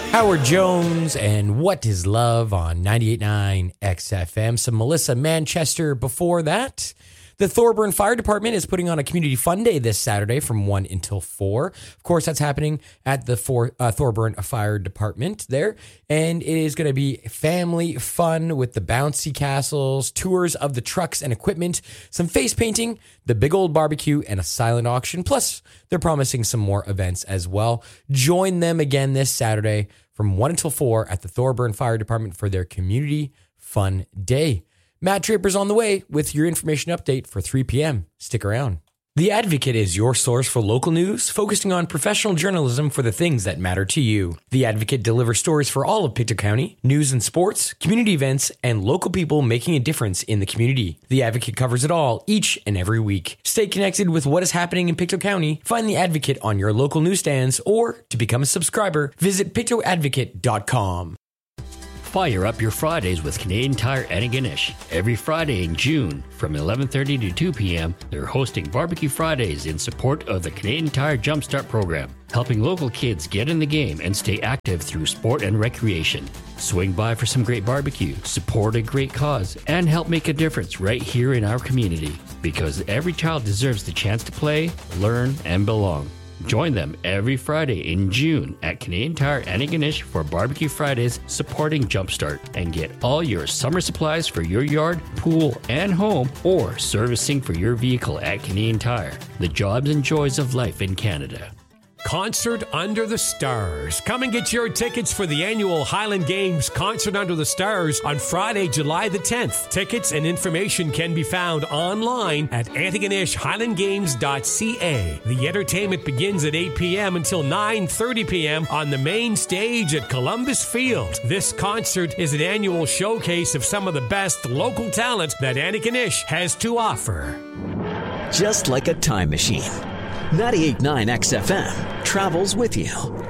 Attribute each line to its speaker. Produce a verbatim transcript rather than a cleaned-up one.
Speaker 1: Howard Jones and What Is Love on ninety-eight point nine X F M. Some Melissa Manchester before that. The Thorburn Fire Department is putting on a community fun day this Saturday from one until four. Of course, that's happening at the for, uh, Thorburn Fire Department there. And it is going to be family fun with the bouncy castles, tours of the trucks and equipment, some face painting, the big old barbecue, and a silent auction. Plus, they're promising some more events as well. Join them again this Saturday from one until four at the Thorburn Fire Department for their community fun day. Matt Draper's on the way with your information update for three p.m. Stick around. The Advocate is your source for local news, focusing on professional journalism for the things that matter to you. The Advocate delivers stories for all of Pictou County, news and sports, community events, and local people making a difference in the community. The Advocate covers it all each and every week. Stay connected with what is happening in Pictou County. Find The Advocate on your local newsstands, or to become a subscriber, visit pictou advocate dot com.
Speaker 2: Fire up your Fridays with Canadian Tire Antigonish. Every Friday in June from eleven thirty to two p.m., they're hosting Barbecue Fridays in support of the Canadian Tire Jumpstart program, helping local kids get in the game and stay active through sport and recreation. Swing by for some great barbecue, support a great cause, and help make a difference right here in our community. Because every child deserves the chance to play, learn, and belong. Join them every Friday in June at Canadian Tire Antigonish for Barbecue Fridays supporting Jumpstart, and get all your summer supplies for your yard, pool, and home, or servicing for your vehicle at Canadian Tire. The jobs and joys of life in Canada.
Speaker 3: Concert Under the Stars. Come and get your tickets for the annual Highland Games Concert Under the Stars on Friday, July the tenth. Tickets and information can be found online at antigonish highland games dot c a. The entertainment begins at eight p.m. until nine thirty p.m. on the main stage at Columbus Field. This concert is an annual showcase of some of the best local talent that Antigonish has to offer.
Speaker 4: Just like a time machine, ninety-eight point nine X F M travels with you